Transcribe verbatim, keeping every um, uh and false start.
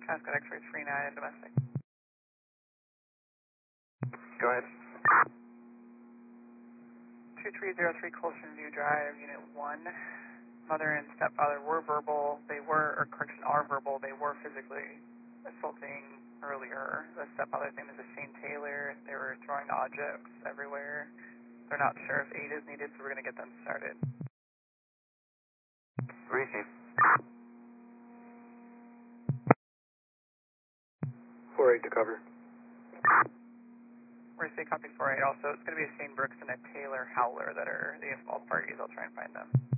Cascade X-ray three nine and domestic. Go ahead. two three zero three Colson View Drive, Unit one. Mother and stepfather were verbal. They were, or correction, are verbal. They were physically assaulting earlier. The stepfather's name is Shane Taylor. They were throwing objects everywhere. They're not sure if aid is needed, so we're going to get them started. Receive. four eight to cover. We're going to say copy four eight. Also, it's going to be a Shane Brooks and a Taylor Howler that are the involved parties. I'll try and find them.